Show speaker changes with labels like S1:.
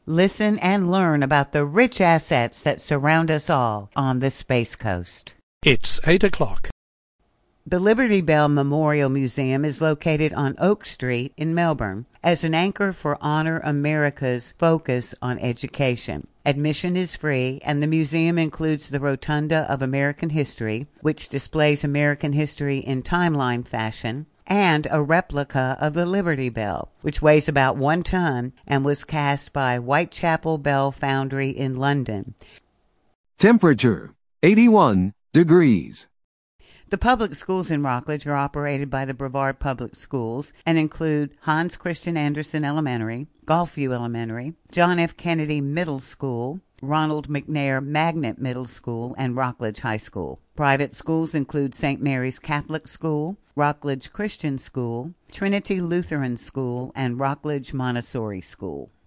S1: Listen and learn about the rich assets that surround us all on the Space Coast.
S2: It's 8 o'clock.
S1: The Liberty Bell Memorial Museum is located on Oak Street in Melbourne as an anchor for Honor America's focus on education. Admission is free, and the museum includes the Rotunda of American History, which displays American history in timeline fashion, and a replica of the Liberty Bell, which weighs about 1 ton and was cast by Whitechapel Bell Foundry in London.
S3: Temperature, 81 degrees.
S1: The public schools in Rockledge are operated by the Brevard Public Schools and include Hans Christian Andersen Elementary, Gulfview Elementary, John F. Kennedy Middle School, Ronald McNair Magnet Middle School, and Rockledge High School. Private schools include St. Mary's Catholic School, Rockledge Christian School, Trinity Lutheran School, and Rockledge Montessori School.